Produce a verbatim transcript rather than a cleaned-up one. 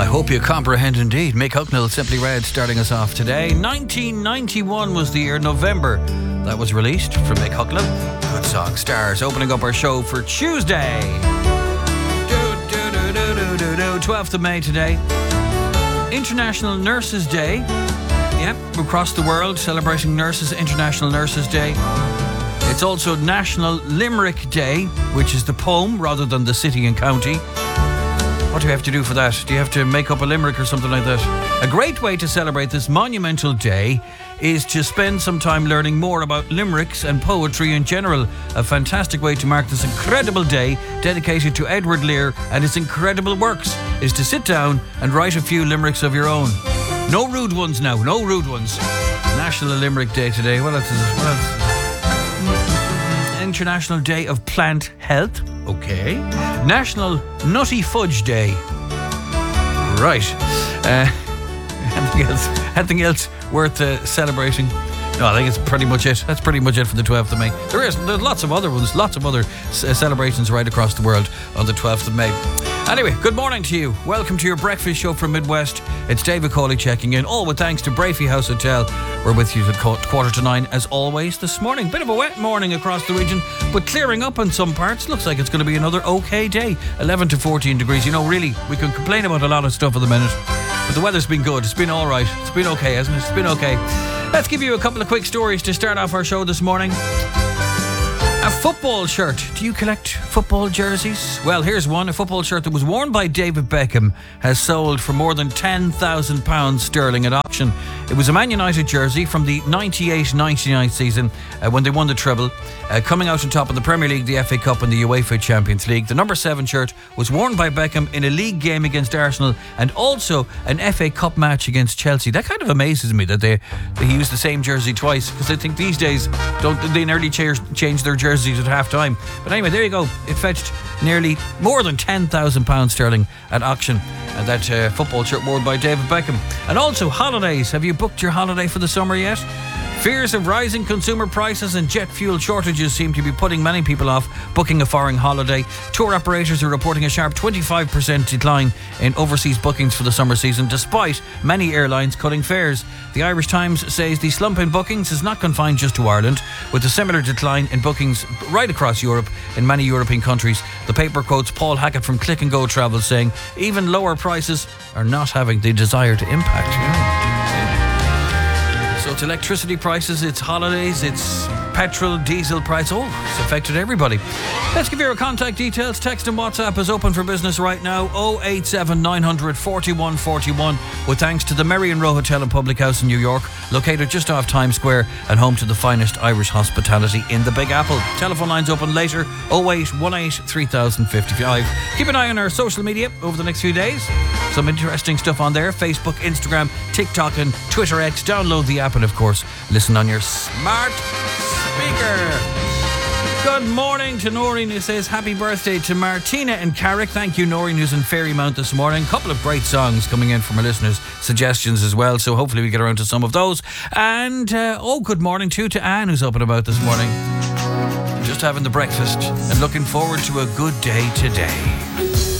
I hope you comprehend indeed. Mick Hucknall, Simply Red, starting us off today. nineteen ninety-one was the year, November, that was released from Mick Hucknall. Good song, Stars, opening up our show for Tuesday. Do, do, do, do, do, do, do. twelfth of May today. International Nurses Day. Yep, across the world celebrating Nurses, International Nurses Day. It's also National Limerick Day, which is the poem rather than the city and county. What do you have to do for that? Do you have to make up a limerick or something like that? A great way to celebrate this monumental day is to spend some time learning more about limericks and poetry in general. A fantastic way to mark this incredible day dedicated to Edward Lear and his incredible works is to sit down and write a few limericks of your own. No rude ones now, no rude ones. National Limerick Day today. What else is it? What else? International Day of Plant Health. Okay. National Nutty Fudge Day. Right. Uh, anything else? Anything else worth uh, celebrating? No, I think it's pretty much it. That's pretty much it for the twelfth of May. There is there's lots of other ones, lots of other c- celebrations right across the world on the twelfth of May. Anyway, good morning to you. Welcome to your breakfast show from Midwest. It's David Cawley checking in, all with thanks to Brafey House Hotel. We're with you till quarter to nine as always this morning. Bit of a wet morning across the region, but clearing up in some parts. Looks like it's going to be another okay day. eleven to fourteen degrees. You know, really, we can complain about a lot of stuff at the minute, but the weather's been good. It's been all right. It's been okay, hasn't it? It's been okay. Let's give you a couple of quick stories to start off our show this morning. A football shirt. Do you collect football jerseys? Well, here's one. A football shirt that was worn by David Beckham has sold for more than ten thousand pounds sterling at auction. It was a Man United jersey from the ninety-eight ninety-nine season uh, when they won the treble, uh, coming out on top of the Premier League, the F A Cup and the UEFA Champions League. The number seven shirt was worn by Beckham in a league game against Arsenal and also an F A Cup match against Chelsea. That kind of amazes me that they, they used the same jersey twice, because I think these days don't they nearly change, change their jerseys at half time. But anyway, there you go. It fetched nearly more than ten thousand pounds sterling at auction. And that uh, football shirt worn by David Beckham. And also holidays. Have you booked your holiday for the summer yet? Fears of rising consumer prices and jet fuel shortages seem to be putting many people off booking a foreign holiday. Tour operators are reporting a sharp twenty-five percent decline in overseas bookings for the summer season, despite many airlines cutting fares. The Irish Times says the slump in bookings is not confined just to Ireland, with a similar decline in bookings right across Europe in many European countries. The paper quotes Paul Hackett from Click and Go Travel saying, even lower prices are not having the desired impact. Yeah. So it's electricity prices, it's holidays, it's petrol, diesel price. Oh, it's affected everybody. Let's give you our contact details. Text and WhatsApp is open for business right now. oh eight seven nine hundred forty-one forty-one. With thanks to the Merrion Row Hotel and Public House in New York, located just off Times Square and home to the finest Irish hospitality in the Big Apple. Telephone lines open later. oh eight one eight three thousand fifty-five. Keep an eye on our social media over the next few days. Some interesting stuff on there. Facebook, Instagram, TikTok and Twitter X. Download the app and of course listen on your smart speaker. Good morning to Noreen, who says happy birthday to Martina in Carrick. Thank you, Noreen, who's in Fairymount this morning. Couple of great songs coming in from our listeners, suggestions as well, so hopefully we get around to some of those. And uh, oh, good morning too to Anne, who's up and about this morning, just having the breakfast and looking forward to a good day today.